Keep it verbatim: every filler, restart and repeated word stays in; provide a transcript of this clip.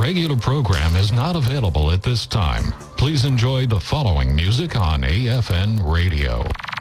regular program is not available at this time. Please enjoy the following music on A F N Radio.